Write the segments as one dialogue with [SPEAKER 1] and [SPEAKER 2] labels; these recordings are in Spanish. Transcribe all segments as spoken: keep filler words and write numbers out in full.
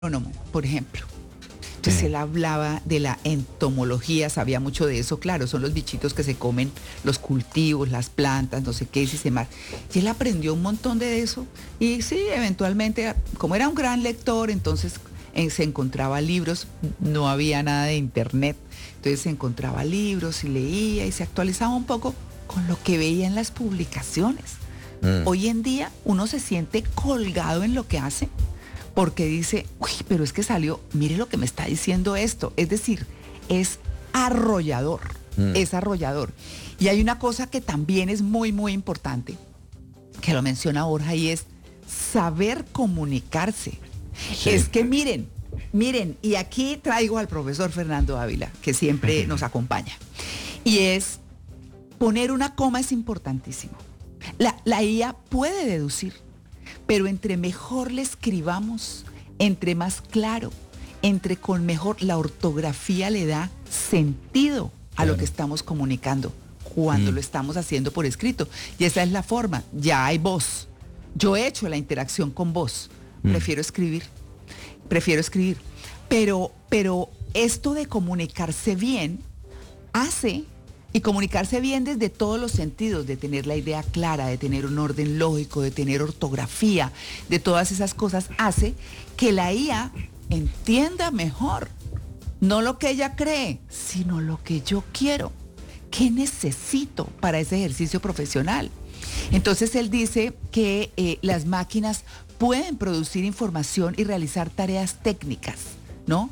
[SPEAKER 1] agrónomo, por ejemplo. Entonces
[SPEAKER 2] Sí.
[SPEAKER 1] él hablaba de la entomología, sabía mucho de eso, claro, son los bichitos que se comen, los cultivos, las plantas, no sé qué, si se más. Y él aprendió un montón de eso y sí, eventualmente, como era un gran lector, entonces eh, se encontraba libros, no había nada de internet, entonces se encontraba libros y leía y se actualizaba un poco con lo que veía en las publicaciones. Mm. Hoy en día uno se siente colgado en lo que hace, porque dice, uy, pero es que salió, mire lo que me está diciendo esto. Es decir, es arrollador, mm. es arrollador. Y hay una cosa que también es muy, muy importante, que lo menciona Borja, y es saber comunicarse. Sí. Es que miren, miren, y aquí traigo al profesor Fernando Ávila, que siempre nos acompaña. Y es, poner una coma es importantísimo. La, la I A puede deducir, pero entre mejor le escribamos, entre más claro, entre con mejor, la ortografía le da sentido a claro. lo que estamos comunicando cuando mm. lo estamos haciendo por escrito. Y esa es la forma, ya hay voz. Yo he hecho la interacción con voz, mm. prefiero escribir, prefiero escribir. Pero, pero esto de comunicarse bien hace... Y comunicarse bien desde todos los sentidos, de tener la idea clara, de tener un orden lógico, de tener ortografía, de todas esas cosas, hace que la I A entienda mejor, no lo que ella cree, sino lo que yo quiero. ¿Qué necesito para ese ejercicio profesional? Entonces él dice que eh, las máquinas pueden producir información y realizar tareas técnicas, ¿no?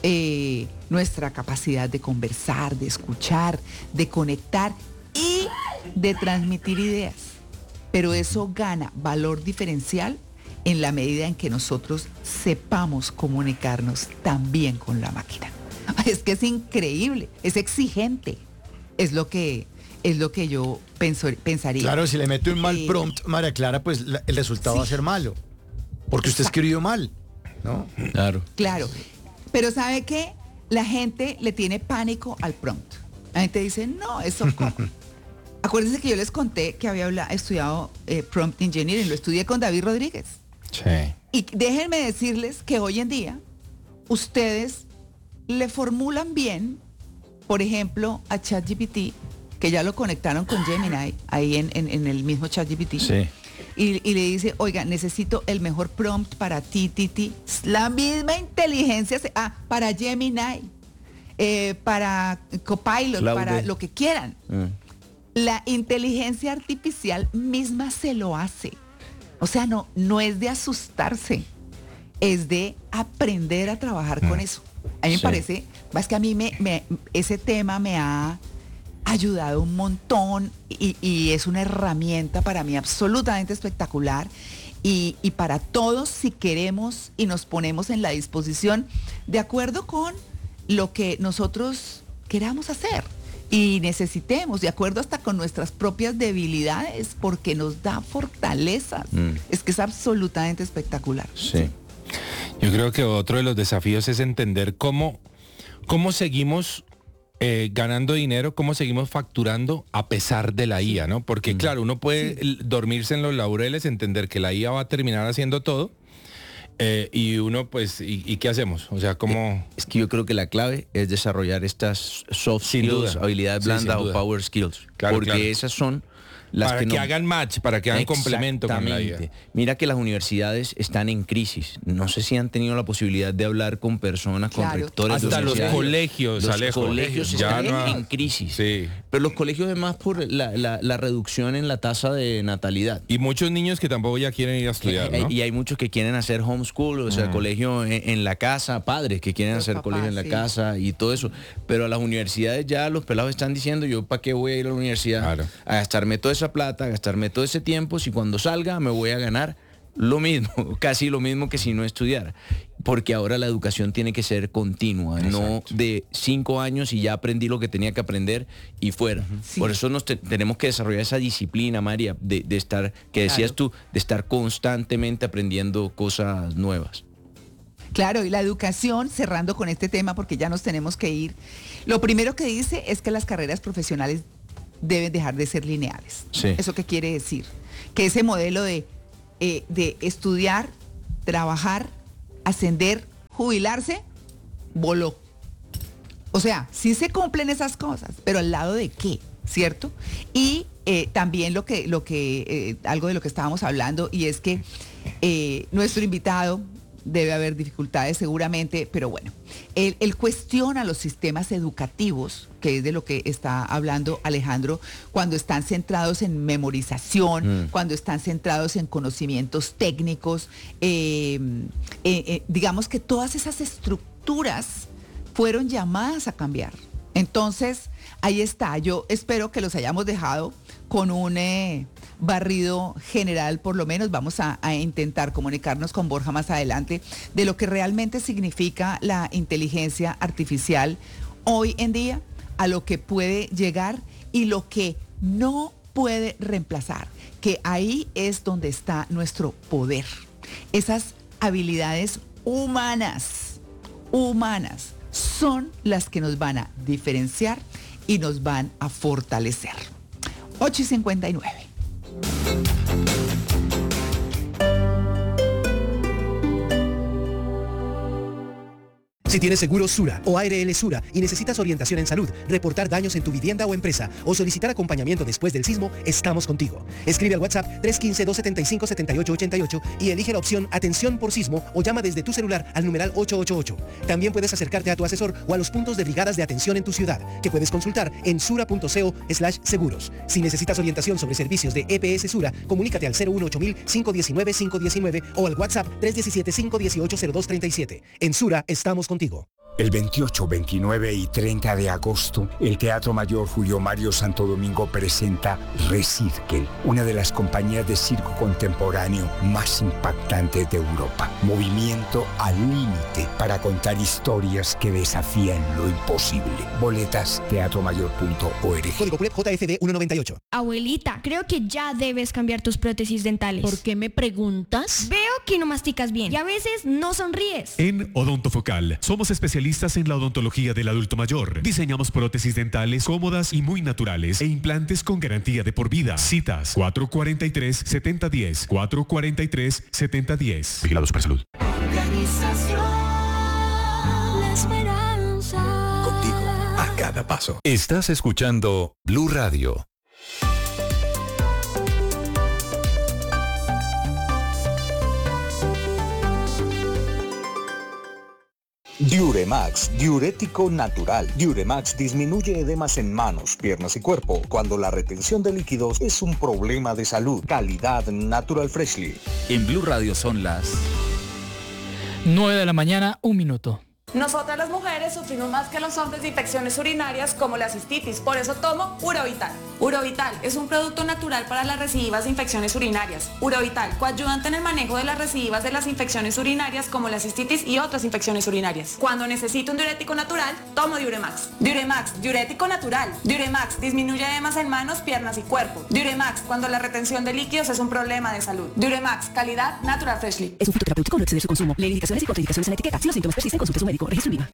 [SPEAKER 1] Eh, nuestra capacidad de conversar, de escuchar, de conectar y de transmitir ideas. Pero eso gana valor diferencial en la medida en que nosotros sepamos comunicarnos también con la máquina. Es que es increíble, es exigente, es lo que, es lo que yo penso, pensaría.
[SPEAKER 2] Claro, si le mete un mal prompt, María Clara, pues la, el resultado sí. va a ser malo, porque usted
[SPEAKER 1] Exacto.
[SPEAKER 2] escribió mal, ¿no?
[SPEAKER 3] Claro.
[SPEAKER 1] Claro. Pero ¿sabe qué? La gente le tiene pánico al prompt. La gente dice, no, eso cómo. Acuérdense que yo les conté que había habla, estudiado eh, prompt engineering, lo estudié con David Rodríguez.
[SPEAKER 2] Sí.
[SPEAKER 1] Y déjenme decirles que hoy en día ustedes le formulan bien, por ejemplo, a ChatGPT, que ya lo conectaron con Gemini, ahí en, en, en el mismo ChatGPT.
[SPEAKER 2] Sí.
[SPEAKER 1] Y, y le dice, oiga, necesito el mejor prompt para ti, ti, ti. La misma inteligencia, ah, para Gemini, eh, para Copilot, Claude. Para lo que quieran. Mm. La inteligencia artificial misma se lo hace. O sea, no, no es de asustarse, es de aprender a trabajar mm. con eso. A mí me sí. parece, es que a mí me, me, ese tema me ha ayudado un montón y, y es una herramienta para mí absolutamente espectacular y, y para todos si queremos y nos ponemos en la disposición de acuerdo con lo que nosotros queramos hacer y necesitemos, de acuerdo hasta con nuestras propias debilidades, porque nos da fortalezas. Mm. Es que es absolutamente espectacular.
[SPEAKER 3] Sí. Yo creo que otro de los desafíos es entender cómo, cómo seguimos Eh, ganando dinero, cómo seguimos facturando a pesar de la I A, ¿no? Porque mm. claro, uno puede sí. dormirse en los laureles, entender que la I A va a terminar haciendo todo eh, y uno pues, ¿y, ¿y qué hacemos? O sea, ¿cómo?
[SPEAKER 4] Es que yo creo que la clave es desarrollar estas soft
[SPEAKER 3] sin
[SPEAKER 4] skills,
[SPEAKER 3] duda.
[SPEAKER 4] habilidades blandas sí, o power skills,
[SPEAKER 3] claro,
[SPEAKER 4] porque
[SPEAKER 3] claro.
[SPEAKER 4] esas son las
[SPEAKER 3] para
[SPEAKER 4] que,
[SPEAKER 3] que
[SPEAKER 4] no...
[SPEAKER 3] hagan match, para que hagan complemento con la I A.
[SPEAKER 4] Mira que las universidades están en crisis. No sé si han tenido la posibilidad de hablar con personas, claro. con rectores
[SPEAKER 3] Hasta
[SPEAKER 4] de universidades.
[SPEAKER 3] los colegios,
[SPEAKER 4] Los
[SPEAKER 3] Alejo,
[SPEAKER 4] colegios
[SPEAKER 3] ya
[SPEAKER 4] están
[SPEAKER 3] no...
[SPEAKER 4] en crisis.
[SPEAKER 3] Sí.
[SPEAKER 4] Pero los colegios además por la, la, la reducción en la tasa de natalidad.
[SPEAKER 3] Y muchos niños que tampoco ya quieren ir a estudiar, ¿no?
[SPEAKER 4] Y hay muchos que quieren hacer homeschool, o sea, mm. colegio en, en la casa, padres que quieren los hacer papás, colegio en la sí. casa y todo eso. Pero a las universidades ya los pelados están diciendo, yo para qué voy a ir a la universidad claro. a gastarme toda esa plata, a gastarme todo ese tiempo, si cuando salga me voy a ganar lo mismo, casi lo mismo que si no estudiara, porque ahora la educación tiene que ser continua, exacto. no de cinco años y ya aprendí lo que tenía que aprender y fuera. Sí. Por eso nos te, tenemos que desarrollar esa disciplina, María, de, de estar, que decías claro. tú, de estar constantemente aprendiendo cosas nuevas.
[SPEAKER 1] Claro, y la educación, cerrando con este tema porque ya nos tenemos que ir, lo primero que dice es que las carreras profesionales deben dejar de ser lineales. Sí. ¿Eso qué quiere decir? Que ese modelo de, eh, de estudiar, trabajar, ascender, jubilarse, voló. O sea, sí se cumplen esas cosas, pero ¿al lado de qué? ¿Cierto? Y eh, también lo que, lo que eh, algo de lo que estábamos hablando, y es que eh, nuestro invitado, debe haber dificultades seguramente, pero bueno, él, él cuestiona los sistemas educativos, que es de lo que está hablando Alejandro, cuando están centrados en memorización, mm. cuando están centrados en conocimientos técnicos, eh, eh, eh, digamos que todas esas estructuras fueron llamadas a cambiar. Entonces, ahí está, yo espero que los hayamos dejado con un eh, barrido general, por lo menos vamos a, a intentar comunicarnos con Borja más adelante de lo que realmente significa la inteligencia artificial hoy en día, a lo que puede llegar y lo que no puede reemplazar, que ahí es donde está nuestro poder, esas habilidades humanas, humanas, son las que nos van a diferenciar y nos van a fortalecer. ocho y cincuenta y nueve.
[SPEAKER 5] Si tienes seguro Sura o A R L Sura y necesitas orientación en salud, reportar daños en tu vivienda o empresa o solicitar acompañamiento después del sismo, estamos contigo. Escribe al WhatsApp tres uno cinco, dos siete cinco, siete ocho ocho ocho y elige la opción Atención por Sismo o llama desde tu celular al numeral ocho ocho ocho. También puedes acercarte a tu asesor o a los puntos de brigadas de atención en tu ciudad, que puedes consultar en sura.co slash seguros. Si necesitas orientación sobre servicios de E P S Sura, comunícate al cero uno ocho mil, cinco uno nueve, cinco uno nueve o al WhatsApp tres uno siete, cinco uno ocho, cero dos tres siete. En Sura estamos contigo.
[SPEAKER 6] El veintiocho, veintinueve y treinta de agosto, el Teatro Mayor Julio Mario Santo Domingo presenta Recirkel, una de las compañías de circo contemporáneo más impactantes de Europa. Movimiento al límite para contar historias que desafían lo imposible. Boletas teatro mayor punto org.
[SPEAKER 5] Código P U L E P J F D ciento noventa y ocho.
[SPEAKER 7] Abuelita, creo que ya debes cambiar tus prótesis dentales.
[SPEAKER 8] ¿Por qué me preguntas?
[SPEAKER 7] Veo que no masticas bien y a veces no sonríes.
[SPEAKER 9] En Odontofocal somos especialistas en la odontología del adulto mayor. Diseñamos prótesis dentales cómodas y muy naturales e implantes con garantía de por vida. Citas cuatro cuatro tres, siete cero uno cero, cuatro cuatro tres, siete cero uno cero. Vigilado Supersalud.
[SPEAKER 10] Organización La Esperanza.
[SPEAKER 11] Contigo a cada paso. Estás escuchando Blue Radio.
[SPEAKER 12] Diuremax, diurético natural. Diuremax disminuye edemas en manos, piernas y cuerpo cuando la retención de líquidos es un problema de salud. Calidad Natural Freshly.
[SPEAKER 4] En Blue Radio son las
[SPEAKER 13] nueve de la mañana, un minuto.
[SPEAKER 14] Nosotras las mujeres sufrimos más que los hombres de infecciones urinarias como la cistitis, por eso tomo Urovital. Urovital es un producto natural para las recidivas de infecciones urinarias. Urovital, coayudante en el manejo de las recidivas de las infecciones urinarias como la cistitis y otras infecciones urinarias. Cuando necesito un diurético natural, tomo Diuremax. Diuremax, diurético natural. Diuremax disminuye edemas en manos, piernas y cuerpo. Diuremax, cuando la retención de líquidos es un problema de salud. Diuremax, calidad Natural Freshly.
[SPEAKER 15] Es un fitoterapéutico, no exceder su consumo. Lee indicaciones y contraindicaciones en la etiqueta. Si los síntomas persisten, consulte a su médico. Registro IVA.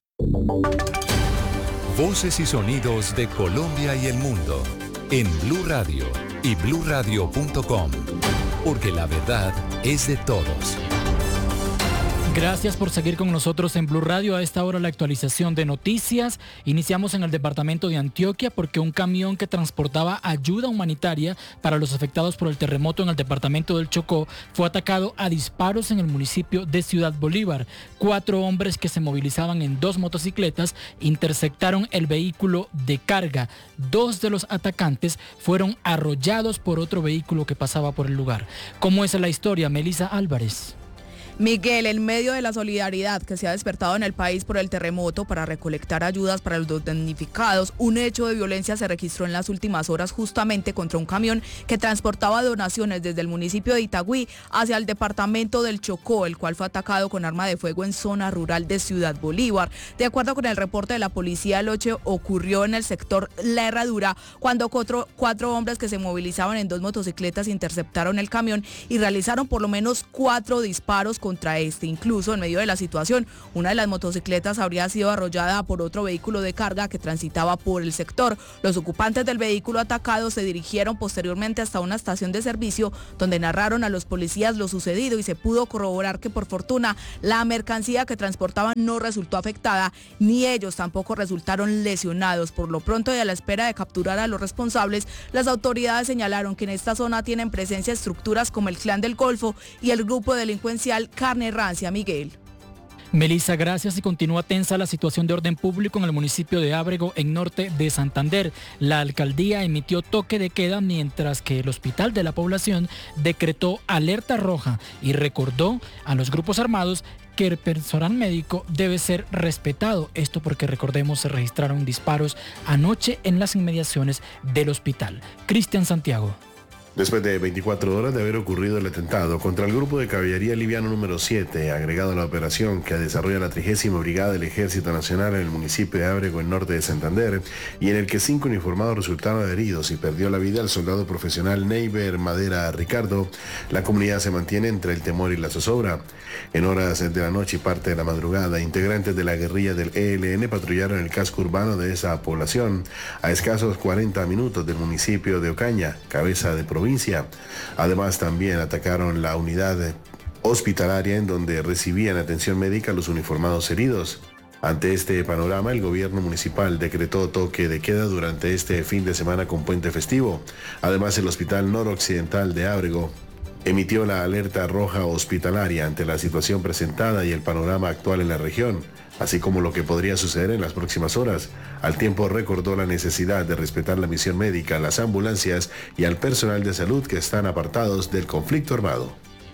[SPEAKER 11] Voces y sonidos de Colombia y el mundo en Blue Radio y blue radio punto com, porque la verdad es de todos.
[SPEAKER 13] Gracias por seguir con nosotros en Blue Radio. A esta hora la actualización de noticias. Iniciamos en el departamento de Antioquia porque un camión que transportaba ayuda humanitaria para los afectados por el terremoto en el departamento del Chocó fue atacado a disparos en el municipio de Ciudad Bolívar. Cuatro hombres que se movilizaban en dos motocicletas interceptaron el vehículo de carga. Dos de los atacantes fueron arrollados por otro vehículo que pasaba por el lugar. ¿Cómo es la historia, Melissa Álvarez?
[SPEAKER 16] Miguel, en medio de la solidaridad que se ha despertado en el país por el terremoto para recolectar ayudas para los damnificados, un hecho de violencia se registró en las últimas horas justamente contra un camión que transportaba donaciones desde el municipio de Itagüí hacia el departamento del Chocó, el cual fue atacado con arma de fuego en zona rural de Ciudad Bolívar. De acuerdo con el reporte de la policía, el hecho ocurrió en el sector La Herradura, cuando cuatro, cuatro hombres que se movilizaban en dos motocicletas interceptaron el camión y realizaron por lo menos cuatro disparos contra este. Incluso en medio de la situación, una de las motocicletas habría sido arrollada por otro vehículo de carga que transitaba por el sector. Los ocupantes del vehículo atacado se dirigieron posteriormente hasta una estación de servicio donde narraron a los policías lo sucedido y se pudo corroborar que por fortuna la mercancía que transportaban no resultó afectada, ni ellos tampoco resultaron lesionados. Por lo pronto y a la espera de capturar a los responsables, las autoridades señalaron que en esta zona tienen presencia estructuras como el Clan del Golfo y el grupo delincuencial Carne Rancia. Miguel.
[SPEAKER 13] Melissa, gracias. Y continúa tensa la situación de orden público en el municipio de Ábrego, en norte de Santander. La alcaldía emitió toque de queda mientras que el hospital de la población decretó alerta roja y recordó a los grupos armados que el personal médico debe ser respetado. Esto porque, recordemos, se registraron disparos anoche en las inmediaciones del hospital. Cristian Santiago.
[SPEAKER 8] Después de veinticuatro horas de haber ocurrido el atentado contra el grupo de caballería liviano número siete, agregado a la operación que desarrolla la trigésima Brigada del Ejército Nacional en el municipio de Ábrego, en norte de Santander, y en el que cinco uniformados resultaron heridos y perdió la vida el soldado profesional Neiber Madera Ricardo, la comunidad se mantiene entre el temor y la zozobra. En horas de la noche y parte de la madrugada, integrantes de la guerrilla del E L N patrullaron el casco urbano de esa población, a escasos cuarenta minutos del municipio de Ocaña, cabeza de provincia. Además, también atacaron la unidad hospitalaria en donde recibían atención médica los uniformados heridos. Ante este panorama, el gobierno municipal decretó toque de queda durante este fin de semana con puente festivo. Además, el Hospital Noroccidental de Ábrego emitió la alerta roja hospitalaria ante la situación presentada y el panorama actual en la región, así como lo que podría suceder en las próximas horas. Al tiempo recordó la necesidad de respetar la misión médica, las ambulancias y al personal de salud que están apartados del conflicto armado.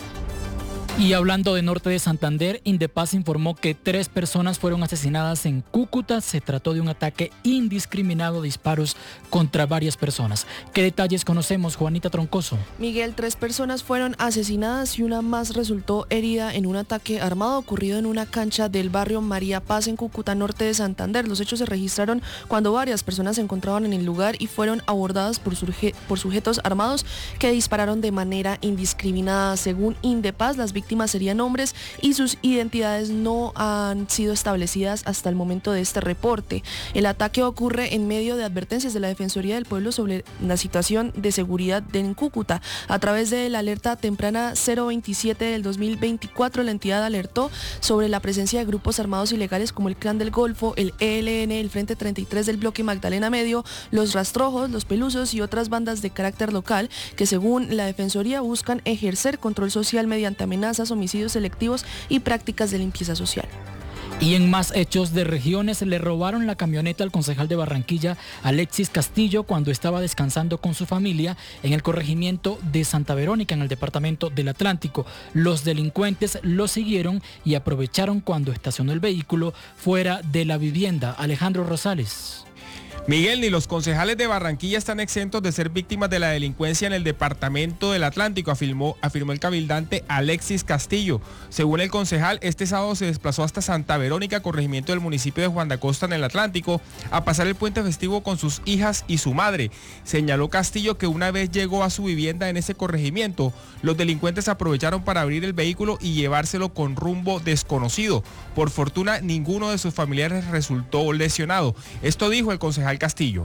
[SPEAKER 13] Y hablando de norte de Santander, Indepaz informó que tres personas fueron asesinadas en Cúcuta. Se trató de un ataque indiscriminado, disparos contra varias personas. ¿Qué detalles conocemos, Juanita Troncoso?
[SPEAKER 17] Miguel, tres personas fueron asesinadas y una más resultó herida en un ataque armado ocurrido en una cancha del barrio María Paz en Cúcuta, norte de Santander. Los hechos se registraron cuando varias personas se encontraban en el lugar y fueron abordadas por, surge, por sujetos armados que dispararon de manera indiscriminada. Según Indepaz, las víctimas serían hombres y sus identidades no han sido establecidas hasta el momento de este reporte. El ataque ocurre en medio de advertencias de la Defensoría del Pueblo sobre la situación de seguridad en Cúcuta. A través de la alerta temprana cero veintisiete del dos mil veinticuatro, la entidad alertó sobre la presencia de grupos armados ilegales como el Clan del Golfo, el E L N, el Frente treinta y tres del Bloque Magdalena Medio, los Rastrojos, los Pelusos y otras bandas de carácter local que, según la Defensoría, buscan ejercer control social mediante amenazas, homicidios selectivos y prácticas de limpieza social.
[SPEAKER 13] Y en más hechos de regiones, le robaron la camioneta al concejal de Barranquilla, Alexis Castillo, cuando estaba descansando con su familia en el corregimiento de Santa Verónica, en el departamento del Atlántico. Los delincuentes lo siguieron y aprovecharon cuando estacionó el vehículo fuera de la vivienda. Alejandro Rosales.
[SPEAKER 18] Miguel, ni los concejales de Barranquilla están exentos de ser víctimas de la delincuencia en el departamento del Atlántico, afirmó, afirmó el cabildante Alexis Castillo. Según el concejal, este sábado se desplazó hasta Santa Verónica, corregimiento del municipio de Juan de Acosta, en el Atlántico, a pasar el puente festivo con sus hijas y su madre. Señaló Castillo que una vez llegó a su vivienda en ese corregimiento, los delincuentes aprovecharon para abrir el vehículo y llevárselo con rumbo desconocido. Por fortuna, ninguno de sus familiares resultó lesionado. Esto dijo el concejal Castillo.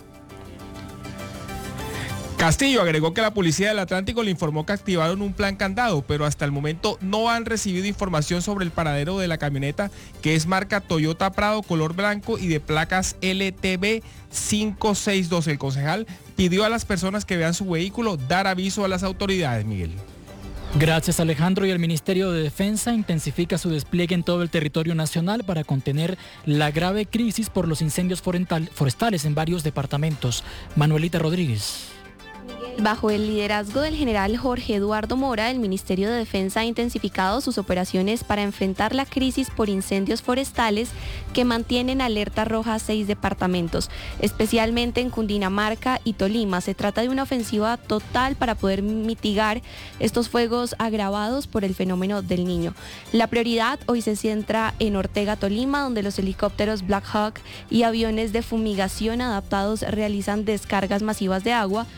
[SPEAKER 18] Castillo agregó que la policía del Atlántico le informó que activaron un plan candado, pero hasta el momento no han recibido información sobre el paradero de la camioneta, que es marca Toyota Prado, color blanco y de placas L T B cinco seis dos. El concejal pidió a las personas que vean su vehículo dar aviso a las autoridades, Miguel.
[SPEAKER 13] Gracias, Alejandro. Y el Ministerio de Defensa intensifica su despliegue en todo el territorio nacional para contener la grave crisis por los incendios forestales en varios departamentos. Manuelita Rodríguez.
[SPEAKER 19] Bajo el liderazgo del general Jorge Eduardo Mora, el Ministerio de Defensa ha intensificado sus operaciones para enfrentar la crisis por incendios forestales que mantienen alerta roja a seis departamentos, especialmente en Cundinamarca y Tolima. Se trata de una ofensiva total para poder mitigar estos fuegos agravados por el fenómeno del Niño. La prioridad hoy se centra en Ortega, Tolima, donde los helicópteros Black Hawk y aviones de fumigación adaptados realizan descargas masivas de agua y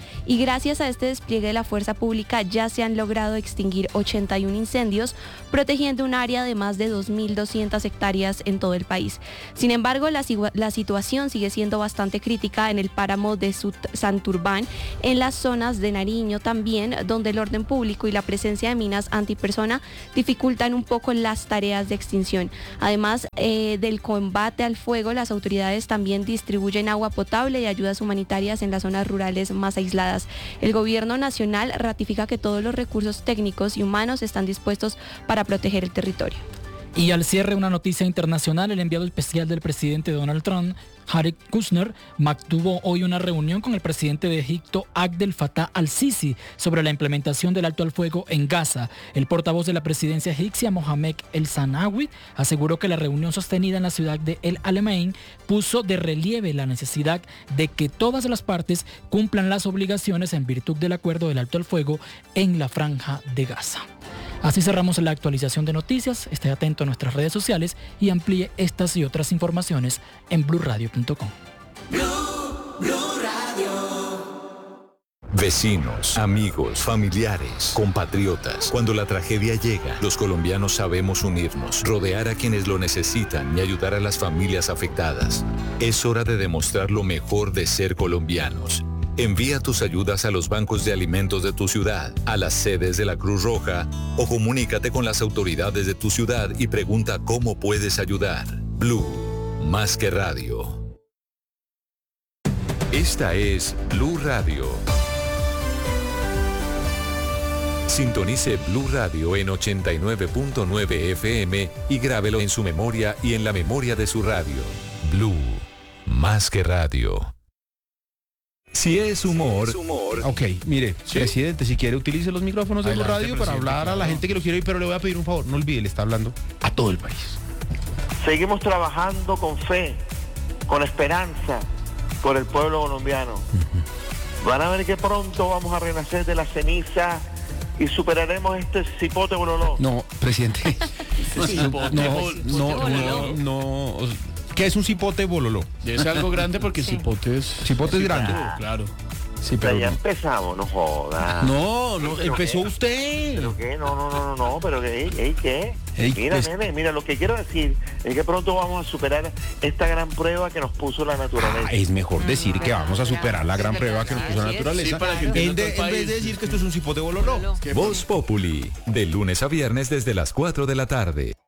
[SPEAKER 19] Gracias a este despliegue de la fuerza pública ya se han logrado extinguir ochenta y uno incendios, protegiendo un área de más de dos mil doscientas hectáreas en todo el país. Sin embargo, la, la situación sigue siendo bastante crítica en el páramo de Santurbán, en las zonas de Nariño también, donde el orden público y la presencia de minas antipersona dificultan un poco las tareas de extinción. Además eh, del combate al fuego, las autoridades también distribuyen agua potable y ayudas humanitarias en las zonas rurales más aisladas. El gobierno nacional ratifica que todos los recursos técnicos y humanos están dispuestos para proteger el territorio.
[SPEAKER 13] Y al cierre, una noticia internacional: el enviado especial del presidente Donald Trump, Jared Kushner, mantuvo hoy una reunión con el presidente de Egipto, Abdel Fattah al-Sisi, sobre la implementación del alto al fuego en Gaza. El portavoz de la presidencia egipcia, Mohamed El-Sanawi, aseguró que la reunión sostenida en la ciudad de El Alamein puso de relieve la necesidad de que todas las partes cumplan las obligaciones en virtud del acuerdo del alto al fuego en la franja de Gaza. Así cerramos la actualización de noticias. Esté atento a nuestras redes sociales y amplíe estas y otras informaciones en blue radio punto com.
[SPEAKER 10] Blue, Blue Radio.
[SPEAKER 11] Vecinos, amigos, familiares, compatriotas. Cuando la tragedia llega, los colombianos sabemos unirnos, rodear a quienes lo necesitan y ayudar a las familias afectadas. Es hora de demostrar lo mejor de ser colombianos. Envía tus ayudas a los bancos de alimentos de tu ciudad, a las sedes de la Cruz Roja o comunícate con las autoridades de tu ciudad y pregunta cómo puedes ayudar. Blue, más que radio. Esta es Blue Radio. Sintonice Blue Radio en ochenta y nueve punto nueve F M y grábelo en su memoria y en la memoria de su radio. Blue, más que radio. Si es humor...
[SPEAKER 20] humor. Ok, mire, ¿sí? Presidente, si quiere utilice los micrófonos de Blue Radio para hablar a la gente que lo quiere oír, pero le voy a pedir un favor, no olvide, le está hablando a todo el país.
[SPEAKER 21] Seguimos trabajando con fe, con esperanza por el pueblo colombiano. Uh-huh. Van a ver que pronto vamos a renacer de la ceniza y superaremos este cipote bololó.
[SPEAKER 20] No, presidente.
[SPEAKER 21] cipote
[SPEAKER 20] no, no, no, no, no. ¿Qué es un cipote bololó?
[SPEAKER 4] Es algo grande porque sí. cipote es...
[SPEAKER 20] Cipote es grande.
[SPEAKER 21] Claro.
[SPEAKER 4] claro.
[SPEAKER 21] Sí, pero ya no. empezamos, no joda.
[SPEAKER 20] No, no, empezó
[SPEAKER 21] qué?
[SPEAKER 20] usted.
[SPEAKER 21] ¿Pero qué? No, no, no, no, no, pero ¿qué? ¿Ey, qué? Ey, mira, pues... nene, mira, lo que quiero decir es que pronto vamos a superar esta gran prueba que nos puso la naturaleza.
[SPEAKER 20] Ah, es mejor decir ah, que vamos a superar la gran prueba que nos puso la naturaleza. Sí, para que en, de, en vez de decir que esto es un cipote bololó.
[SPEAKER 11] Voz Populi, de lunes a viernes desde las cuatro de la tarde.